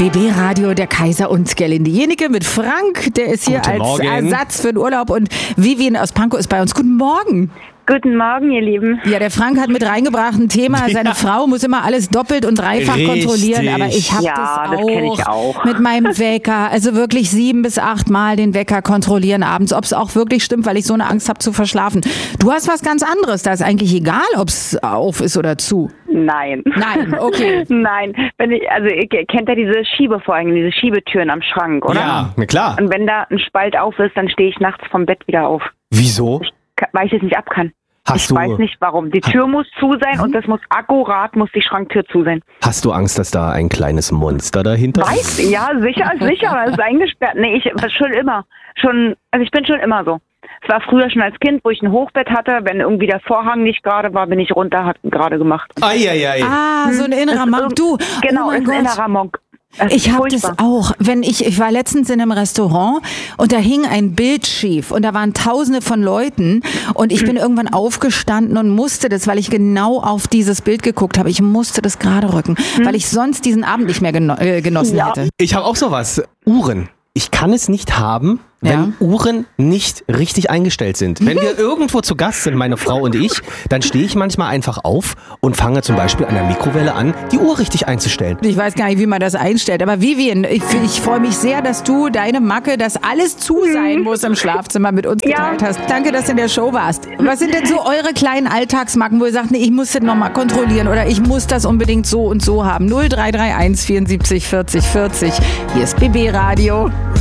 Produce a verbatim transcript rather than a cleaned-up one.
B B-Radio, der Kaiser und Gerlinde Jenike mit Frank, der ist hier Guten als Morgen. Ersatz für den Urlaub, und Vivian aus Pankow ist bei uns. Guten Morgen. Guten Morgen, ihr Lieben. Ja, der Frank hat mit reingebracht ein Thema, seine Ja. Frau muss immer alles doppelt und dreifach Richtig. kontrollieren, aber ich habe Ja, das, das auch kenn ich auch. mit meinem Wecker, also wirklich sieben bis acht Mal den Wecker kontrollieren abends, ob es auch wirklich stimmt, weil ich so eine Angst habe zu verschlafen. Du hast was ganz anderes, da ist eigentlich egal, ob es auf ist oder zu. Nein. Nein, okay. Nein. Wenn ich, also ihr kennt ja diese Schiebevorhänge, diese Schiebetüren am Schrank, oder? Ja, na klar. Und wenn da ein Spalt auf ist, dann stehe ich nachts vom Bett wieder auf. Wieso? Ka- Weil ich es nicht ab kann. Hast ich du, weiß nicht warum. Die Tür muss zu sein und das muss akkurat, muss die Schranktür zu sein. hast du Angst, dass da ein kleines Monster dahinter Weiß, ja, sicher, sicher, aber es ist eingesperrt. Nee, ich schon immer. Schon, also ich bin schon immer so. Es war früher schon als Kind, wo ich ein Hochbett hatte. Wenn irgendwie der Vorhang nicht gerade war, bin ich runter, hab ihn gerade gemacht. Eieiei. Ah, so ein innerer Monk. Du, Genau, oh mein ist ein Gott. innerer Monk. Das Ich ist habe das furchtbar. auch. Wenn ich, ich war letztens in einem Restaurant und da hing ein Bild schief und da waren Tausende von Leuten und ich bin irgendwann aufgestanden und musste das, weil ich genau auf dieses Bild geguckt habe. Ich musste das gerade rücken, weil ich sonst diesen Abend nicht mehr geno äh, genossen Ja. hätte. Ich habe auch sowas. Uhren. Ich kann es nicht haben, wenn Ja. Uhren nicht richtig eingestellt sind. Wenn wir irgendwo zu Gast sind, meine Frau und ich, dann stehe ich manchmal einfach auf und fange zum Beispiel an der Mikrowelle an, die Uhr richtig einzustellen. Ich weiß gar nicht, wie man das einstellt. Aber Vivian, ich, ich freue mich sehr, dass du deine Macke, dass alles zu sein muss im Schlafzimmer, mit uns Ja. geteilt hast. Danke, dass du in der Show warst. Was sind denn so eure kleinen Alltagsmacken, wo ihr sagt, nee, ich muss das nochmal kontrollieren oder ich muss das unbedingt so und so haben? null drei drei eins vierundsiebzig vierzig vierzig. Hier ist B B Radio.